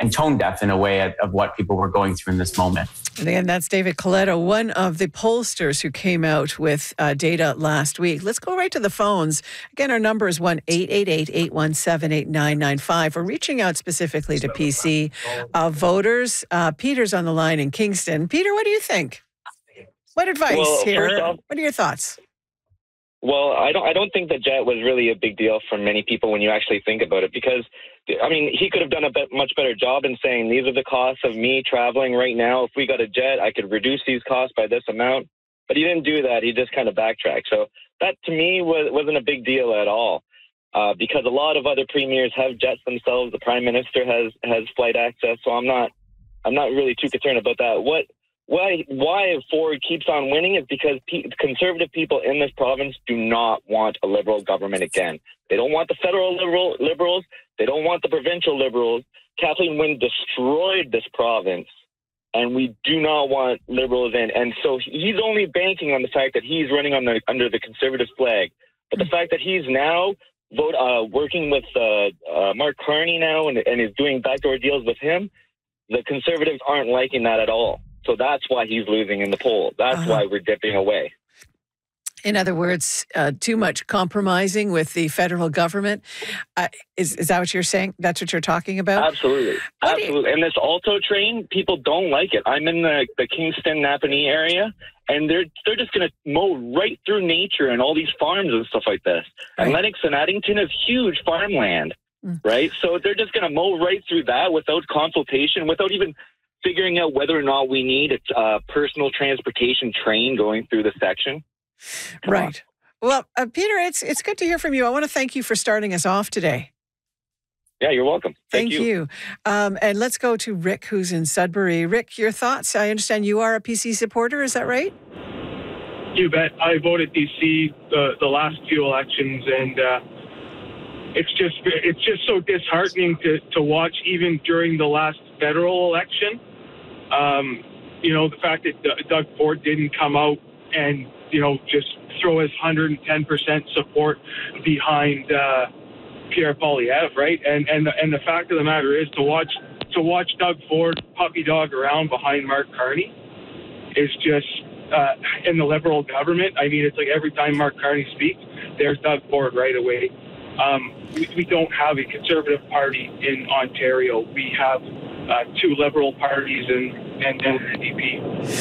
and tone deaf in a way of what people were going through in this moment. And again, that's David Coletto, one of the pollsters who came out with data last week. Let's go right to the phones. Again, our number is 1-888-817-8995. We're reaching out specifically to PC voters. Peter's on the line in Kingston. Peter, what do you think? What advice here? First off, what are your thoughts? Well, I don't think the jet was really a big deal for many people when you actually think about it, because, I mean, he could have done a much better job in saying these are the costs of me traveling right now. If we got a jet, I could reduce these costs by this amount. But he didn't do that. He just kind of backtracked. So that, to me, wasn't a big deal at all, because a lot of other premiers have jets themselves. The Prime Minister has flight access. So I'm not really too concerned about that. Why Ford keeps on winning is because conservative people in this province do not want a Liberal government again. They don't want the federal Liberals. They don't want the provincial Liberals. Kathleen Wynne destroyed this province, and we do not want Liberals in. And so he's only banking on the fact that he's running under the Conservative flag. But the fact that he's now working with Mark Carney now and is doing backdoor deals with him, the Conservatives aren't liking that at all. So that's why he's losing in the poll. That's why we're dipping away. In other words, too much compromising with the federal government. Is that what you're saying? That's what you're talking about? Absolutely. Absolutely. And this Alto train, people don't like it. I'm in the Kingston, Napanee area, and they're just going to mow right through nature and all these farms and stuff like this. Right. And Lennox and Addington is huge farmland, right? So they're just going to mow right through that without consultation, without even figuring out whether or not we need a personal transportation train going through the section. Right. Well, Peter, it's good to hear from you. I want to thank you for starting us off today. Yeah, you're welcome. Thank you. And let's go to Rick, who's in Sudbury. Rick, your thoughts? I understand you are a PC supporter. Is that right? You bet. I voted DC the last few elections, and it's just so disheartening to watch, even during the last federal election. The fact that Doug Ford didn't come out and, just throw his 110% support behind Pierre Poilievre, right? And the fact of the matter is to watch Doug Ford puppy dog around behind Mark Carney is just in the Liberal government. I mean, it's like every time Mark Carney speaks, there's Doug Ford right away. We don't have a Conservative Party in Ontario. We have two Liberal parties and NDP.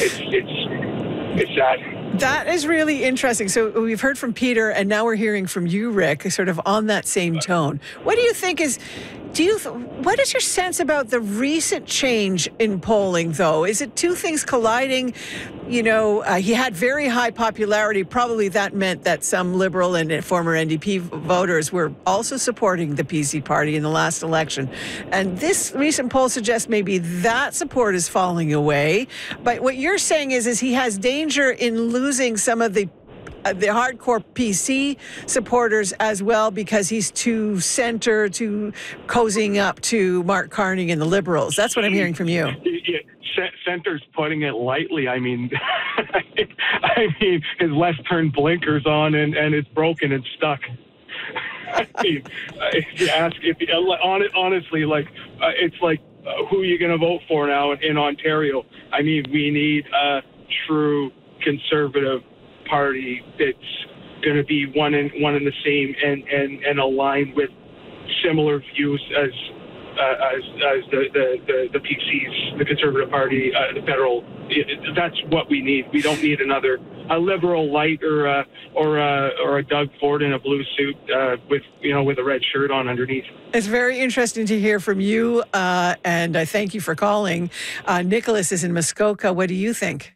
It's sad. That is really interesting. So we've heard from Peter, and now we're hearing from you, Rick, sort of on that same tone. What do you think what is your sense about the recent change in polling, though? Is it two things colliding? He had very high popularity. Probably that meant that some Liberal and former NDP voters were also supporting the PC party in the last election. And this recent poll suggests maybe that support is falling away. But what you're saying is he has danger in losing some of the hardcore PC supporters as well, because he's too center, too cozying up to Mark Carney and the Liberals. That's what I'm hearing from you. Yeah, center's putting it lightly. I mean, his left turn blinker's on and it's broken and stuck. Honestly, it's like, who are you going to vote for now in Ontario? I mean, we need a true Conservative Party that's going to be one and the same and aligned with similar views as the PCs, the Conservative Party, the federal. That's what we need. We don't need a Liberal light or a Doug Ford in a blue suit with a red shirt on underneath. It's very interesting to hear from you, and I thank you for calling. Nicholas is in Muskoka. What do you think?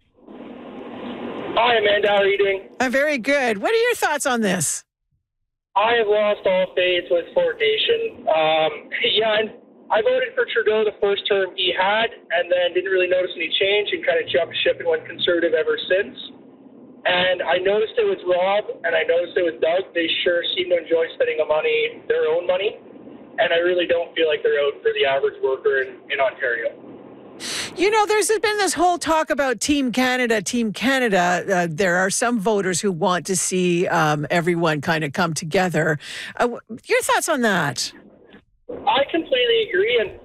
Hi, Amanda. How are you doing? I'm very good. What are your thoughts on this? I have lost all faith with Ford Nation. And I voted for Trudeau the first term he had, and then didn't really notice any change and kind of jumped ship and went Conservative ever since. And I noticed it with Rob, and I noticed it with Doug. They sure seem to enjoy spending their own money, and I really don't feel like they're out for the average worker in Ontario. There's been this whole talk about Team Canada. There are some voters who want to see everyone kind of come together. Your thoughts on that? I completely agree, and